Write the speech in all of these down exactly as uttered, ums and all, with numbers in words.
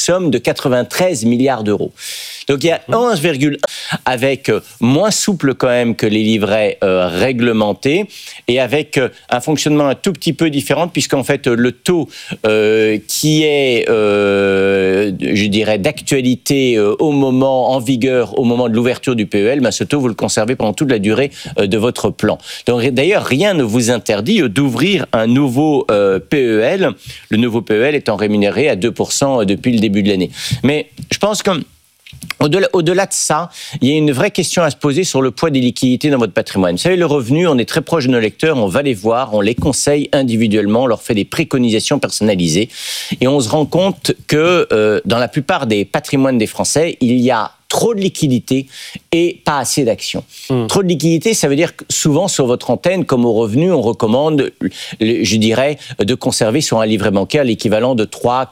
somme de quatre-vingt-treize milliards d'euros. Donc il y a onze virgule un avec euh, moins souple quand même que les livrets euh, réglementés et avec euh, un fonctionnement un tout petit peu différent puisqu'en fait le taux euh, qui est, euh, je dirais, d'actualité euh, au moment en vigueur, au moment de l'ouverture du P E L, ben, ce taux vous le conservez pendant toute la durée euh, de votre plan. Donc d'ailleurs rien ne vous interdit euh, d'ouvrir un nouveau euh, P E L. Le nouveau P E L étant rémunéré à deux pour cent depuis le début de l'année. Mais je pense que Au-delà, au-delà de ça, il y a une vraie question à se poser sur le poids des liquidités dans votre patrimoine. Vous savez, le revenu, on est très proche de nos lecteurs, on va les voir, on les conseille individuellement, on leur fait des préconisations personnalisées. Et on se rend compte que euh, dans la plupart des patrimoines des Français, il y a trop de liquidités et pas assez d'actions. Mmh. Trop de liquidités, ça veut dire que souvent sur votre antenne, comme au revenu, on recommande, je dirais, de conserver sur un livret bancaire l'équivalent de trois,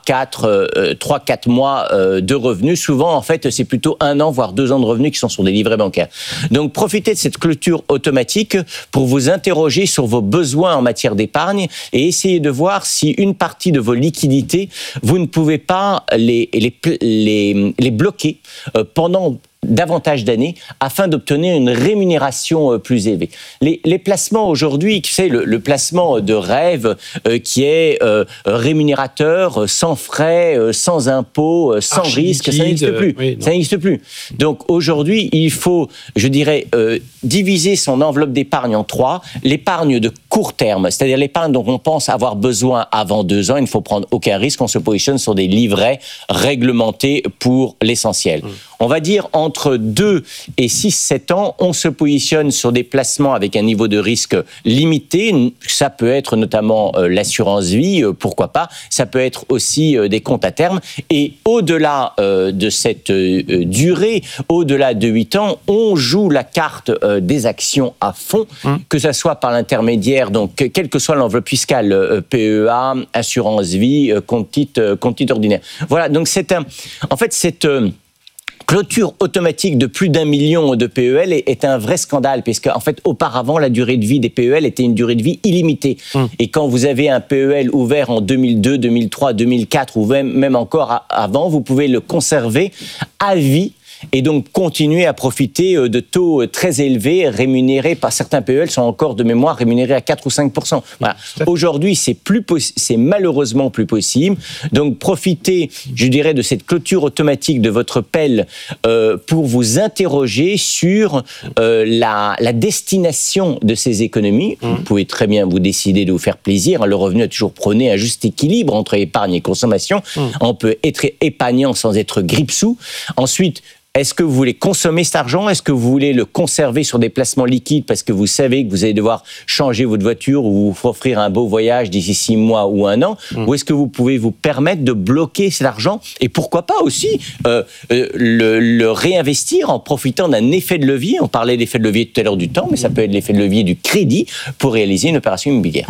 quatre mois de revenus. Souvent, en fait, c'est plutôt un an, voire deux ans de revenus qui sont sur des livrets bancaires. Donc, profitez de cette clôture automatique pour vous interroger sur vos besoins en matière d'épargne et essayez de voir si une partie de vos liquidités, vous ne pouvez pas les, les, les, les bloquer pendant pendant davantage d'années afin d'obtenir une rémunération plus élevée. Les, les placements aujourd'hui, tu sais, le, le placement de rêve euh, qui est euh, rémunérateur, sans frais, euh, sans impôts, euh, sans Archi risque, liquide, ça n'existe plus. Euh, oui, ça n'existe plus. Donc aujourd'hui, il faut, je dirais, euh, diviser son enveloppe d'épargne en trois. L'épargne de court terme, c'est-à-dire l'épargne dont on pense avoir besoin avant deux ans, il ne faut prendre aucun risque, on se positionne sur des livrets réglementés pour l'essentiel. Mmh. On va dire entre deux et six sept ans, on se positionne sur des placements avec un niveau de risque limité. Ça peut être notamment euh, l'assurance vie, euh, pourquoi pas. Ça peut être aussi euh, des comptes à terme. Et au-delà euh, de cette euh, durée, au-delà de huit ans, on joue la carte euh, des actions à fond, mmh. que ça soit par l'intermédiaire, donc quelle que soit l'enveloppe fiscale, euh, P E A, assurance vie, euh, compte titre, euh, compte titre ordinaire. Voilà, donc c'est un, en fait, c'est euh, clôture automatique de plus d'un million de P E L est, est un vrai scandale, puisque en fait, auparavant, la durée de vie des P E L était une durée de vie illimitée. Mmh. Et quand vous avez un P E L ouvert en deux mille deux, deux mille trois, deux mille quatre, ou même, même encore à, avant, vous pouvez le conserver à vie. Et donc continuer à profiter de taux très élevés, rémunérés par certains P E L sont encore de mémoire rémunérés à quatre ou cinq pour cent. Voilà. Aujourd'hui, c'est plus possi- c'est malheureusement plus possible. Donc profitez, je dirais, de cette clôture automatique de votre P E L euh, pour vous interroger sur euh, la, la destination de ces économies. Mmh. Vous pouvez très bien vous décider de vous faire plaisir. Le revenu a toujours prôné un juste équilibre entre épargne et consommation. Mmh. On peut être épargnant sans être grippe-sous. Ensuite, est-ce que vous voulez consommer cet argent ? Est-ce que vous voulez le conserver sur des placements liquides parce que vous savez que vous allez devoir changer votre voiture ou vous offrir un beau voyage d'ici six mois ou un an ? Mmh. Ou est-ce que vous pouvez vous permettre de bloquer cet argent et pourquoi pas aussi euh, euh, le, le réinvestir en profitant d'un effet de levier ? On parlait d'effet de levier tout à l'heure du temps, mais ça peut être l'effet de levier du crédit pour réaliser une opération immobilière.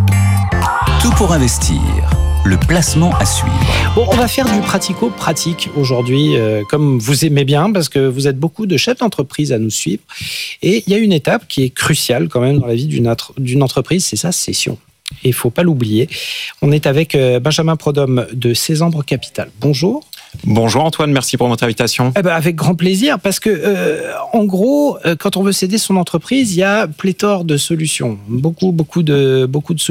Tout pour investir. Le placement à suivre. Bon, on va faire du pratico-pratique aujourd'hui, euh, comme vous aimez bien, parce que vous êtes beaucoup de chefs d'entreprise à nous suivre. Et il y a une étape qui est cruciale quand même dans la vie d'une, atr- d'une entreprise, c'est sa cession. Et il ne faut pas l'oublier. On est avec euh, Benjamin Prodhomme de Cézembre Capital. Bonjour. Bonjour Antoine, merci pour votre invitation. Eh ben avec grand plaisir, parce que euh, en gros, euh, quand on veut céder son entreprise, il y a pléthore de solutions, beaucoup, beaucoup de, beaucoup de solutions.